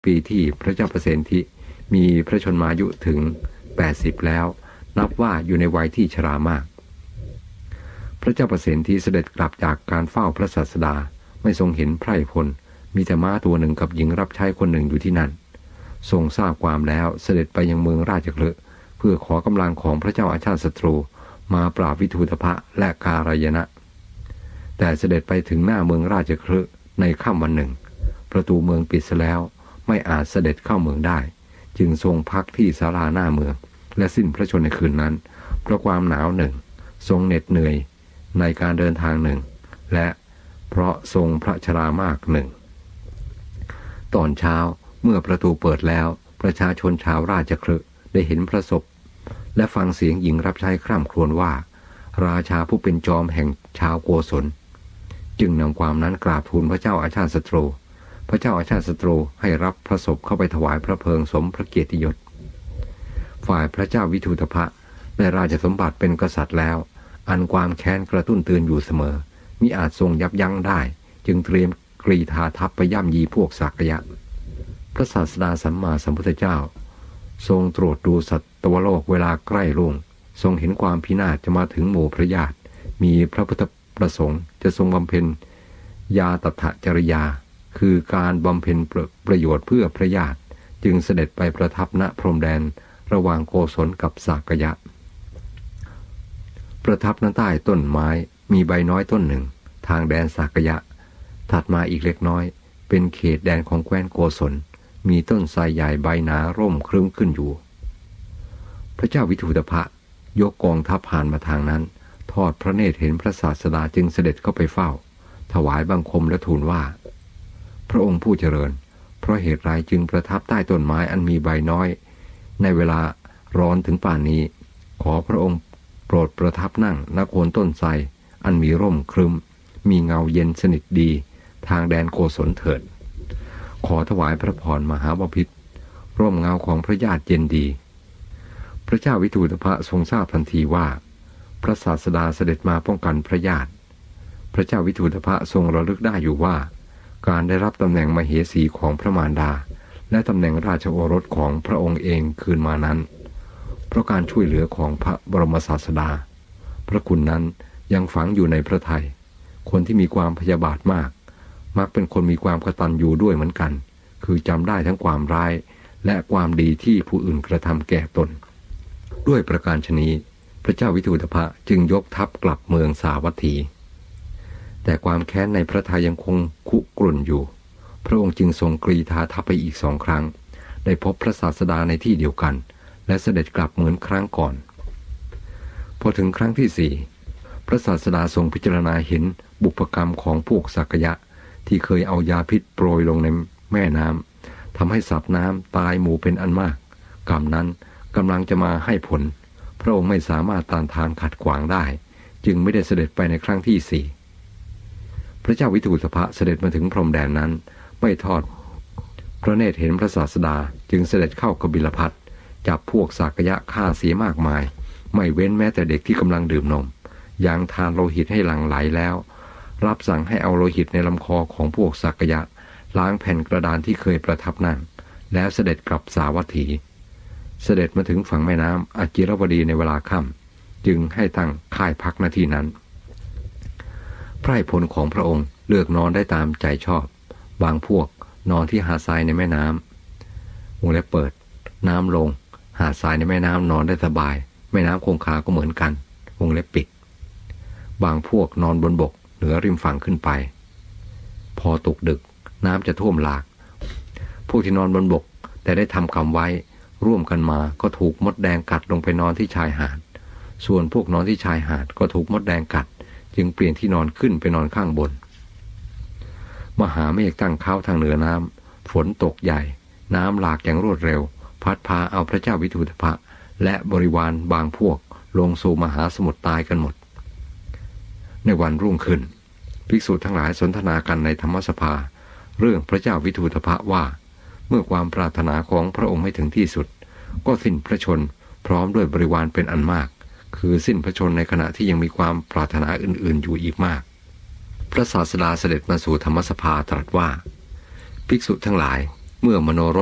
ปีที่พระเจ้าประสิทธิมีพระชนมายุถึง80แล้วนับว่าอยู่ในวัยที่ชรามากพระเจ้าประสิทธิเสด็จกลับจากการเฝ้าพระศาสดาไม่ทรงเห็นไพร่พลมีแต่ม้าตัวหนึ่งกับหญิงรับใช้คนหนึ่งอยู่ที่นั่นทรงทราบความแล้วเสด็จไปยังเมืองราชคฤห์เพื่อขอกำลังของพระเจ้าอาชาติศัตรูมาปราบวิทูตภะและการายณะแต่เสด็จไปถึงหน้าเมืองราชคฤห์ในค่ำวันหนึ่งประตูเมืองปิดเสียแล้วไม่อาจเสด็จเข้าเมืองได้จึงทรงพักที่ศาลาหน้าเมืองและสิ้นพระชนม์ในคืนนั้นเพราะความหนาวหนึ่งทรงเหน็ดเหนื่อยในการเดินทางหนึ่งและเพราะทรงพระชรามากหนึ่งตอนเช้าเมื่อประตูเปิดแล้วประชาชนชาวราชคฤห์ได้เห็นพระศพและฟังเสียงหญิงรับใช้คร่ำครวญว่าราชาผู้เป็นจอมแห่งชาวโกศลจึงนำความนั้นกราบทูลพระเจ้าอาชาติศัตรูพระเจ้าอาชาติศัตรูให้รับพระศพเข้าไปถวายพระเพลิงสมพระเกียรติยศฝ่ายพระเจ้าวิทูตภะได้ราชสมบัติเป็นกษัตริย์แล้วอันความแค้นกระตุ้นเตือนอยู่เสมอมิอาจทรงยับยั้งได้จึงเตรียมกรีธาทัพไปย่ำยีพวกสากยะพระศาสดาสัมมาสัมพุทธเจ้าทรงตรวจดูสัตวโลกเวลาใกล้รุ่งทรงเห็นความพินาศจะมาถึงหมู่พระญาติมีพระพุทธประสงค์จะทรงบำเพ็ญญาตถจริยาคือการบำเพ็ญประโยชน์เพื่อพระญาติจึงเสด็จไปประทับณพรมแดนระหว่างโกศลกับสากยะประทับณใต้ต้นไม้มีใบน้อยต้นหนึ่งทางแดนสากยะถัดมาอีกเล็กน้อยเป็นเขตแดนของแคว้นโกศลมีต้นไทรใหญ่ใบหนาร่มครึ้มขึ้นอยู่พระเจ้าวิทูตภะยกกองทัพผ่านมาทางนั้นทอดพระเนตรเห็นพระศาสดาจึงเสด็จเข้าไปเฝ้าถวายบังคมและทูลว่าพระองค์ผู้เจริญเพราะเหตุไรจึงประทับใต้ต้นไม้อันมีใบน้อยในเวลาร้อนถึงป่านนี้ขอพระองค์โปรดประทับนั่งณโคนต้นไทรอันมีร่มครึ้มมีเงาเย็นสนิทดีทางแดนโกศลเถิดขอถวายพระพรมหาบพิตรร่มเงาของพระญาติเย็นดีพระเจ้าวิทูตภะทรงทราบทันทีว่าพระศาสดาเสด็จมาป้องกันพระญาติพระเจ้าวิทูตภะทรงระลึกได้อยู่ว่าการได้รับตำแหน่งมเหสีของพระมารดาและตำแหน่งราชโอรสของพระองค์เองคืนมานั้นเพราะการช่วยเหลือของพระบรมศาสดาพระคุณนั้นยังฝังอยู่ในพระทัยคนที่มีความพยาบาทมากมักเป็นคนมีความกตัญญูด้วยเหมือนกันคือจำได้ทั้งความร้ายและความดีที่ผู้อื่นกระทำแก่ตนด้วยประการฉนี้พระเจ้าวิทูตภะจึงยกทัพกลับเมืองสาวัตถีแต่ความแค้นในพระทัยยังคงคุกรุ่นอยู่พระองค์จึงทรงกรีธาทัพไปอีก2 ครั้งได้พบพระศาสดาในที่เดียวกันและเสด็จกลับเหมือนครั้งก่อนพอถึงครั้งที่4พระศาสดาทรงพิจารณาเห็นบุพกรรมของพวกสากยะที่เคยเอายาพิษโปรยลงในแม่น้ำทำให้สัตว์น้ำตายหมู่เป็นอันมากกรรมนั้นกำลังจะมาให้ผลพระองค์ไม่สามารถต้านทานขัดขวางได้จึงไม่ได้เสด็จไปในครั้งที่4พระเจ้าวิทูตภะเสด็จมาถึงพรมแดนนั้นไม่ทอดพระเนตรเห็นพระศาสดาจึงเสด็จเข้ากบิลพัสจับพวกสากยะฆ่าเสียมากมายไม่เว้นแม้แต่เด็กที่กำลังดื่มนมยังทานโลหิตให้หลั่งไหลแล้วรับสั่งให้เอาโลหิตในลำคอของพวกสากยะล้างแผ่นกระดานที่เคยประทับนั่งแล้วเสด็จกลับสาวัตถีเสด็จมาถึงฝั่งแม่น้ำอจิรวดีในเวลาค่ำจึงให้ตั้งค่ายพักณที่นั้นไพร่พลของพระองค์เลือกนอนได้ตามใจชอบบางพวกนอนที่หาดทรายในแม่น้ำวงเล็บเปิดน้ำลงหาดทรายในแม่น้ำนอนได้สบายแม่น้ำคงคาก็เหมือนกันวงเล็บปิดบางพวกนอนบนบกเหนือริมฝั่งขึ้นไปพอตกดึกน้ำจะท่วมหลากพวกที่นอนบนบกแต่ได้ทำกรรมไว้ร่วมกันมาก็ถูกมดแดงกัดลงไปนอนที่ชายหาดส่วนพวกนอนที่ชายหาดก็ถูกมดแดงกัดจึงเปลี่ยนที่นอนขึ้นไปนอนข้างบนมหาเมฆตั้งเข้าทางเหนือน้ำฝนตกใหญ่น้ำหลากอย่างรวดเร็วพัดพาเอาพระเจ้าวิทูตภะและบริวารบางพวกลงสู่มหาสมุทรตายกันหมดในวันรุ่งขึ้นภิกษุทั้งหลายสนทนากันในธรรมสภาเรื่องพระเจ้าวิทูตภะว่าเมื่อความปรารถนาของพระองค์ไม่ถึงที่สุดก็สิ้นพระชนพร้อมด้วยบริวารเป็นอันมากคือสิ้นพระชนในขณะที่ยังมีความปรารถนาอื่นๆอยู่อีกมากพระศาสดาเสด็จมาสู่ธรรมสภาตรัสว่าภิกษุทั้งหลายเมื่อมโนร